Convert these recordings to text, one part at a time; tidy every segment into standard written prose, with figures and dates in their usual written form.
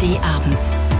ARD-Abend.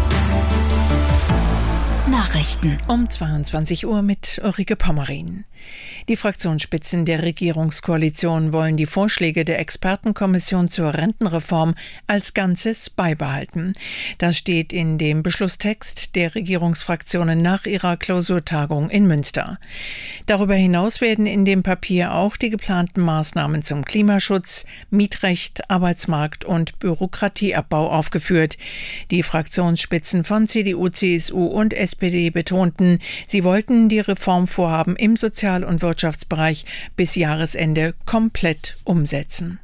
Nachrichten um 22 Uhr mit Ulrike Pommerin. Die Fraktionsspitzen der Regierungskoalition wollen die Vorschläge der Expertenkommission zur Rentenreform als Ganzes beibehalten. Das steht in dem Beschlusstext der Regierungsfraktionen nach ihrer Klausurtagung in Münster. Darüber hinaus werden in dem Papier auch die geplanten Maßnahmen zum Klimaschutz, Mietrecht, Arbeitsmarkt und Bürokratieabbau aufgeführt. Die Fraktionsspitzen von CDU, CSU und SPD betonten, sie wollten die Reformvorhaben im Sozial- und Wirtschaftsbereich bis Jahresende komplett umsetzen.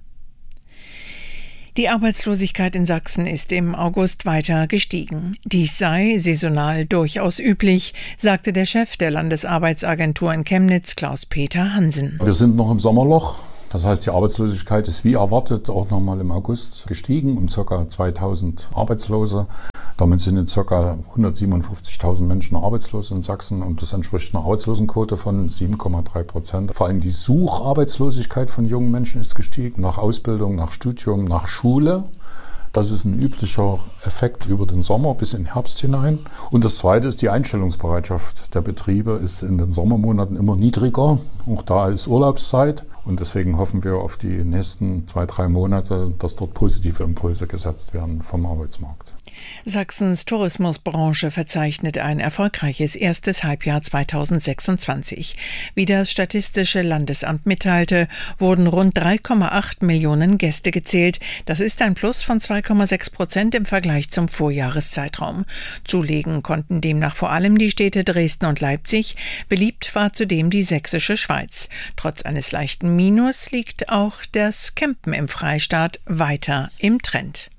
Die Arbeitslosigkeit in Sachsen ist im August weiter gestiegen. Dies sei saisonal durchaus üblich, sagte der Chef der Landesarbeitsagentur in Chemnitz, Klaus-Peter Hansen. Wir sind noch im Sommerloch. Das heißt, die Arbeitslosigkeit ist wie erwartet auch nochmal im August gestiegen um ca. 2000 Arbeitslose. Damit sind jetzt ca. 157.000 Menschen arbeitslos in Sachsen und das entspricht einer Arbeitslosenquote von 7,3%. Vor allem die Sucharbeitslosigkeit von jungen Menschen ist gestiegen, nach Ausbildung, nach Studium, nach Schule. Das ist ein üblicher Effekt über den Sommer bis in den Herbst hinein. Und das Zweite ist, die Einstellungsbereitschaft der Betriebe ist in den Sommermonaten immer niedriger. Auch da ist Urlaubszeit. Und deswegen hoffen wir auf die nächsten 2-3 Monate, dass dort positive Impulse gesetzt werden vom Arbeitsmarkt. Sachsens Tourismusbranche verzeichnet ein erfolgreiches erstes Halbjahr 2026. Wie das Statistische Landesamt mitteilte, wurden rund 3,8 Millionen Gäste gezählt. Das ist ein Plus von 2,6% im Vergleich zum Vorjahreszeitraum. Zulegen konnten demnach vor allem die Städte Dresden und Leipzig. Beliebt war zudem die sächsische Schweiz. Trotz eines leichten Minus liegt auch das Campen im Freistaat weiter im Trend.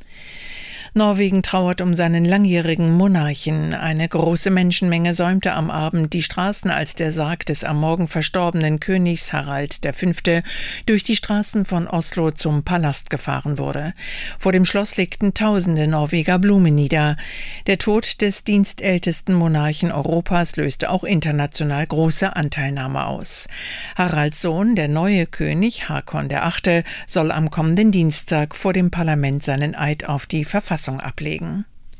Norwegen trauert um seinen langjährigen Monarchen. Eine große Menschenmenge säumte am Abend die Straßen, als der Sarg des am Morgen verstorbenen Königs Harald V. durch die Straßen von Oslo zum Palast gefahren wurde. Vor dem Schloss legten tausende Norweger Blumen nieder. Der Tod des dienstältesten Monarchen Europas löste auch international große Anteilnahme aus. Haralds Sohn, der neue König Hakon VIII., soll am kommenden Dienstag vor dem Parlament seinen Eid auf die Verfassung ablegen.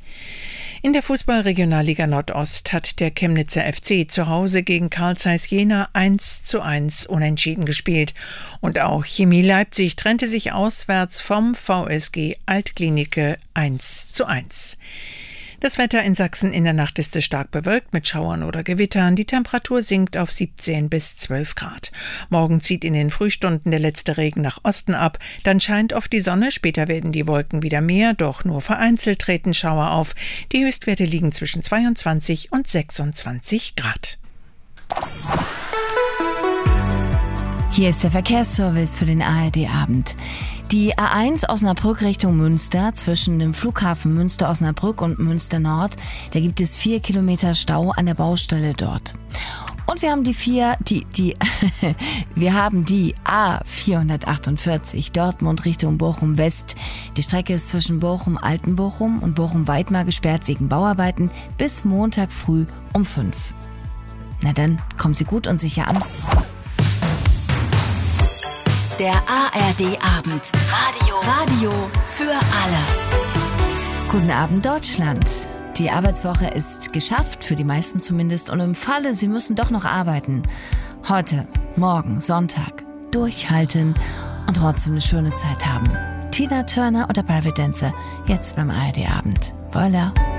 In der Fußball-Regionalliga Nordost hat der Chemnitzer FC zu Hause gegen Carl Zeiss Jena 1:1 unentschieden gespielt. Und auch Chemie Leipzig trennte sich auswärts vom VSG Altklinike 1:1. Das Wetter in Sachsen in der Nacht ist es stark bewölkt mit Schauern oder Gewittern. Die Temperatur sinkt auf 17 bis 12 Grad. Morgen zieht in den Frühstunden der letzte Regen nach Osten ab. Dann scheint oft die Sonne, später werden die Wolken wieder mehr, doch nur vereinzelt treten Schauer auf. Die Höchstwerte liegen zwischen 22 und 26 Grad. Hier ist der Verkehrsservice für den ARD-Abend. Die A1 Osnabrück Richtung Münster zwischen dem Flughafen Münster-Osnabrück und Münster-Nord, da gibt es 4 Kilometer Stau an der Baustelle dort. Und wir haben die A448 Dortmund Richtung Bochum West. Die Strecke ist zwischen Bochum-Altenbochum und Bochum-Weidmar gesperrt wegen Bauarbeiten bis Montag früh um 5. Na dann, kommen Sie gut und sicher an. Der ARD-Abend. Radio für alle. Guten Abend, Deutschland. Die Arbeitswoche ist geschafft, für die meisten zumindest. Und im Falle, Sie müssen doch noch arbeiten. Heute, morgen, Sonntag. Durchhalten und trotzdem eine schöne Zeit haben. Tina Turner oder Private Dancer, jetzt beim ARD-Abend. Voilà.